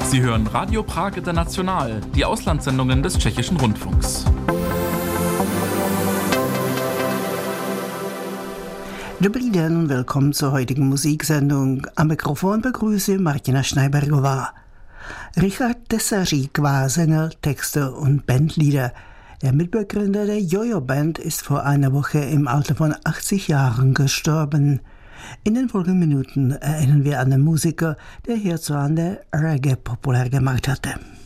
Sie hören Radio Prag International, die Auslandssendungen des Tschechischen Rundfunks. Dobrý den und willkommen zur heutigen Musiksendung. Am Mikrofon begrüße Martina Schneibergová. Richard Tesařík war Sänger, Texter und Bandleader. Der Mitbegründer der Jojo-Band ist vor einer Woche im Alter von 80 Jahren gestorben. In den folgenden Minuten erinnern wir an den Musiker, der hierzulande Reggae populär gemacht hatte.